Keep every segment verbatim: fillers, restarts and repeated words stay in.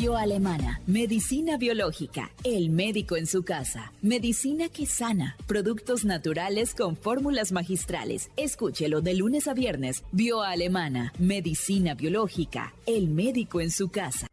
Bioalemana, medicina biológica, el médico en su casa, medicina que sana, productos naturales con fórmulas magistrales. Escúchelo de lunes a viernes. Bioalemana, medicina biológica, el médico en su casa.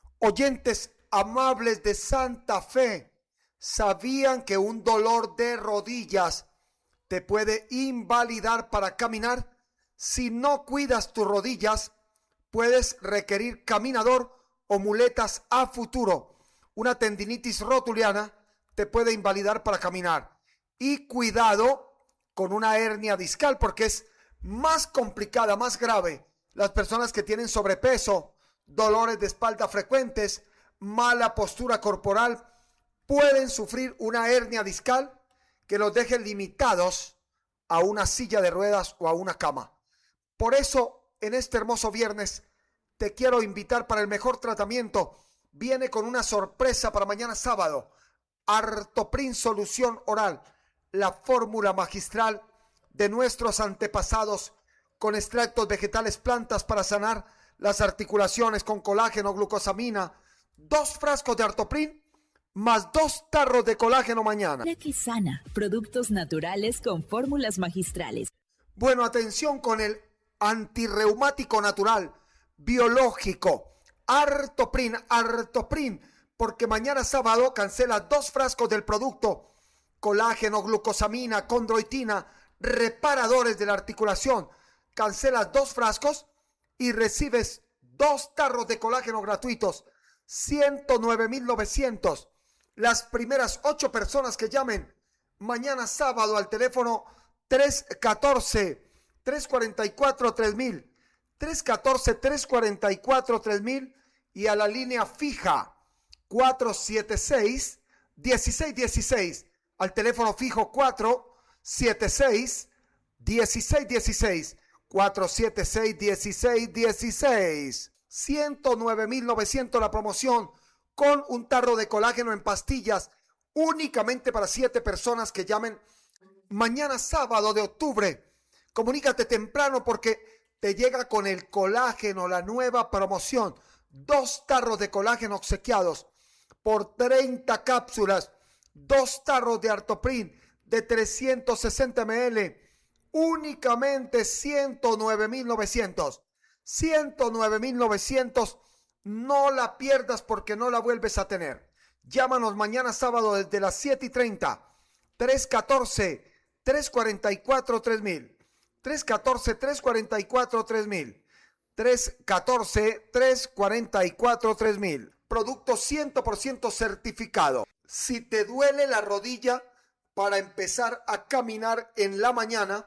Oyentes amables de Santa Fe, ¿sabían que un dolor de rodillas te puede invalidar para caminar? Si no cuidas tus rodillas, puedes requerir caminador o muletas a futuro. Una tendinitis rotuliana te puede invalidar para caminar. Y cuidado con una hernia discal, porque es más complicada, más grave. Las personas que tienen sobrepeso, dolores de espalda frecuentes, mala postura corporal, pueden sufrir una hernia discal que los deje limitados a una silla de ruedas o a una cama. Por eso, en este hermoso viernes, te quiero invitar para el mejor tratamiento. Viene con una sorpresa para mañana sábado. Artoprin Solución Oral, la fórmula magistral de nuestros antepasados con extractos vegetales, plantas para sanar las articulaciones con colágeno, glucosamina. Dos frascos de Artoprin más dos tarros de colágeno mañana. Que sana, productos naturales con fórmulas magistrales. Bueno, atención con el antirreumático natural, biológico, Artoprin, Artoprin, porque mañana sábado cancela dos frascos del producto colágeno, glucosamina, condroitina, reparadores de la articulación. Cancelas dos frascos y recibes dos tarros de colágeno gratuitos, ciento nueve mil novecientos. Las primeras ocho personas que llamen mañana sábado al teléfono tres uno cuatro, tres cuatro cuatro, tres mil, tres uno cuatro, tres cuatro cuatro, tres mil y a la línea fija cuatro siete seis, uno seis uno seis, al teléfono fijo cuatro siete seis, uno seis uno seis, cuatro siete seis, uno seis uno seis. ciento nueve mil novecientos la promoción con un tarro de colágeno en pastillas únicamente para siete personas que llamen mañana sábado de octubre. Comunícate temprano porque te llega con el colágeno, la nueva promoción. Dos tarros de colágeno obsequiados por treinta cápsulas. Dos tarros de Artoprin de trescientos sesenta mililitros. Únicamente ciento nueve mil novecientos. ciento nueve mil novecientos. No la pierdas porque no la vuelves a tener. Llámanos mañana sábado desde las siete y treinta. tres uno cuatro, tres cuatro cuatro, tres mil. tres uno cuatro, tres cuatro cuatro, tres mil. tres uno cuatro, tres cuatro cuatro, tres mil. Producto cien por ciento certificado. Si te duele la rodilla para empezar a caminar en la mañana,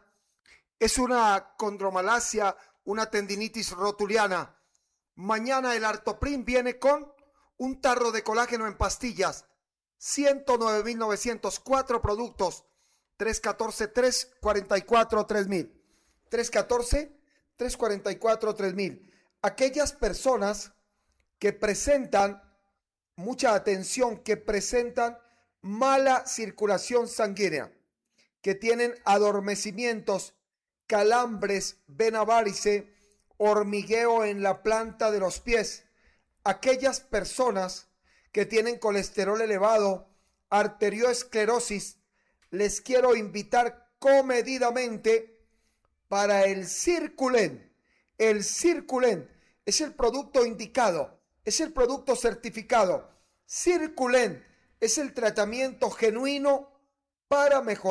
es una condromalacia, una tendinitis rotuliana. Mañana el Artoprin viene con un tarro de colágeno en pastillas. ciento nueve mil novecientos, cuatro productos. tres uno cuatro, tres cuatro cuatro, tres mil. tres uno cuatro, tres cuatro cuatro, tres mil. Aquellas personas que presentan, mucha atención, que presentan mala circulación sanguínea, que tienen adormecimientos, calambres, vena varice, hormigueo en la planta de los pies. Aquellas personas que tienen colesterol elevado, arterioesclerosis, les quiero invitar comedidamente para el Circulen. El Circulen es el producto indicado, es el producto certificado. Circulen es el tratamiento genuino para mejorar